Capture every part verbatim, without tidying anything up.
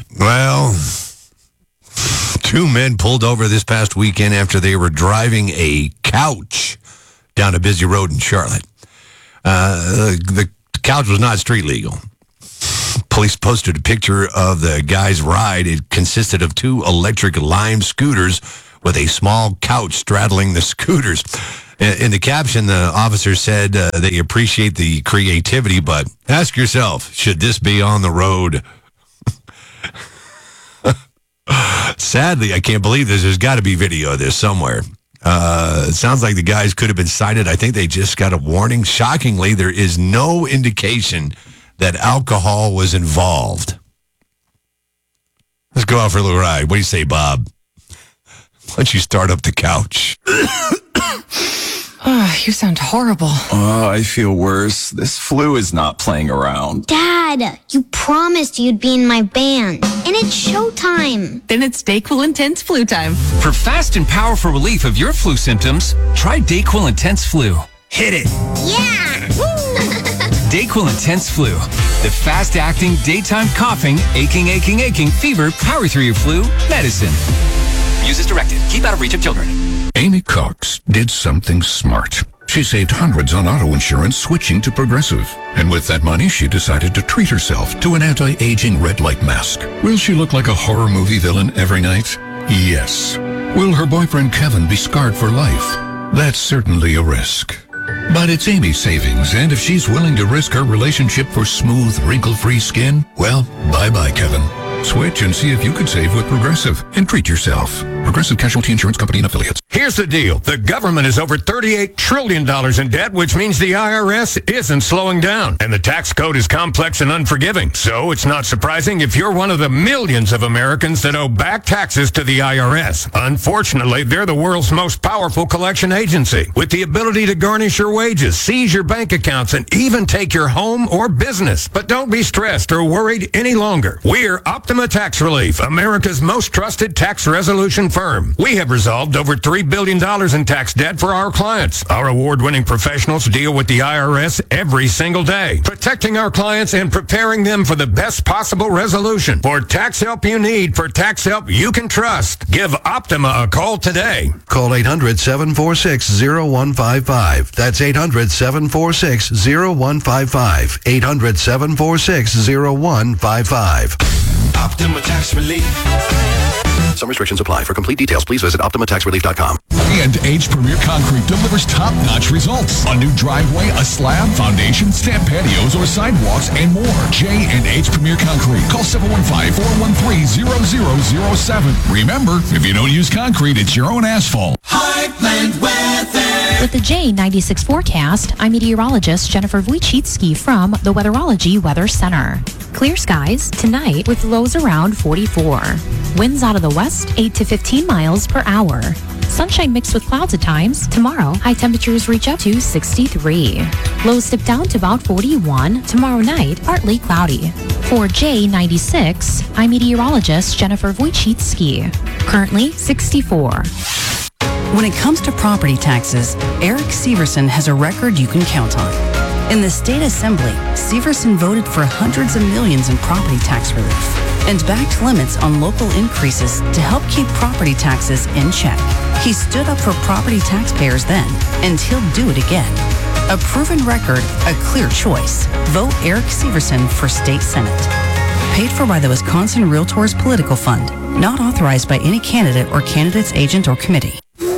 Well, two men pulled over this past weekend after they were driving a couch down a busy road in Charlotte. Uh, the couch was not street legal. Police posted a picture of the guy's ride. It consisted of two electric Lime scooters with a small couch straddling the scooters. In the caption, the officer said uh, they appreciate the creativity, but ask yourself, should this be on the road? Sadly, I can't believe this. There's got to be video of this somewhere. Uh, it sounds like the guys could have been cited. I think they just got a warning. Shockingly, there is no indication that alcohol was involved. Let's go out for a little ride. What do you say, Bob? Why don't you start up the couch? Oh, you sound horrible. Oh, I feel worse. This flu is not playing around. Dad, you promised you'd be in my band. And it's showtime. Then it's Dayquil Intense Flu time. For fast and powerful relief of your flu symptoms, try Dayquil Intense Flu. Hit it. Yeah! Dayquil Intense Flu. The fast-acting, daytime coughing, aching, aching, aching, fever, power through your flu medicine. Use as directed. Keep out of reach of children. Amy Cox did something smart. She saved hundreds on auto insurance switching to Progressive. And with that money, she decided to treat herself to an anti-aging red light mask. Will she look like a horror movie villain every night? Yes. Will her boyfriend Kevin be scarred for life? That's certainly a risk. But it's Amy's savings, and if she's willing to risk her relationship for smooth, wrinkle-free skin, well, bye-bye, Kevin. Switch and see if you could save with Progressive and treat yourself. Progressive Casualty Insurance Company and Affiliates. Here's the deal. The government is over thirty-eight trillion dollars in debt, which means the I R S isn't slowing down. And the tax code is complex and unforgiving. So it's not surprising if you're one of the millions of Americans that owe back taxes to the I R S. Unfortunately, they're the world's most powerful collection agency, with the ability to garnish your wages, seize your bank accounts, and even take your home or business. But don't be stressed or worried any longer. We're Optima Tax Relief, America's most trusted tax resolution firm. We have resolved over three billion dollars in tax debt for our clients. Our award-winning professionals deal with the I R S every single day, protecting our clients and preparing them for the best possible resolution. For tax help you need, for tax help you can trust, give Optima a call today. Call eight hundred, seven four six, zero one five five. That's eight hundred, seven four six, zero one five five. eight hundred, seven four six, zero one five five. Optima Tax Relief. Some restrictions apply. For complete details, please visit optima tax relief dot com. And H Premier Concrete delivers top-notch results. A new driveway, a slab, foundation, stamp patios, or sidewalks, and more. J and H Premier Concrete. Call seven one five, four one three, zero zero zero seven. Remember, if you don't use concrete, it's your own asphalt. Heartland Weather. With the J ninety-six forecast, I'm meteorologist Jennifer Wojcicki from the Weatherology Weather Center. Clear skies tonight with lows around forty-four. Winds out of the west, eight to fifteen miles per hour. Sunshine mixed with clouds at times. Tomorrow, high temperatures reach up to sixty-three. Lows dip down to about forty-one. Tomorrow night, partly cloudy. For J ninety-six, I'm meteorologist Jennifer Wojcicki. Currently sixty-four. When it comes to property taxes, Eric Severson has a record you can count on. In the state assembly, Severson voted for hundreds of millions in property tax relief and backed limits on local increases to help keep property taxes in check. He stood up for property taxpayers then, and he'll do it again. A proven record, a clear choice. Vote Eric Severson for State Senate. Paid for by the Wisconsin Realtors Political Fund. Not authorized by any candidate or candidate's agent or committee.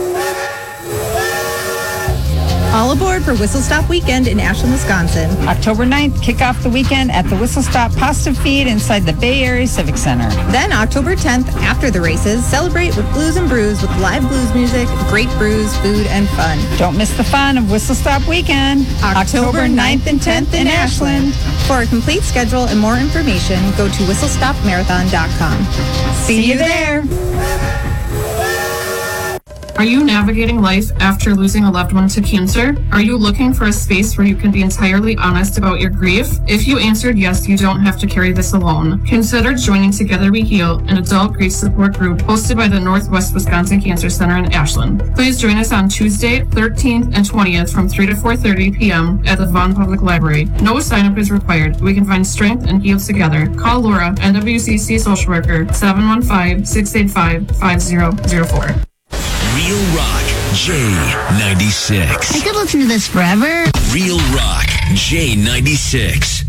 All aboard for Whistle Stop Weekend in Ashland, Wisconsin. October ninth, kick off the weekend at the Whistle Stop Pasta Feed inside the Bay Area Civic Center. Then October tenth, after the races, celebrate with Blues and Brews with live blues music, great brews, food, and fun. Don't miss the fun of Whistle Stop Weekend. October ninth and tenth in Ashland. For a complete schedule and more information, go to whistle stop marathon dot com. See you there. Are you navigating life after losing a loved one to cancer? Are you looking for a space where you can be entirely honest about your grief? If you answered yes, you don't have to carry this alone. Consider joining Together We Heal, an adult grief support group hosted by the Northwest Wisconsin Cancer Center in Ashland. Please join us on Tuesday, thirteenth and twentieth from three to four thirty p.m. at the Vaughan Public Library. No sign-up is required. We can find strength and heal together. Call Laura, N W C C social worker, seven one five, six eight five, five zero zero four. Real Rock J ninety-six. I could listen to this forever. Real Rock J ninety-six.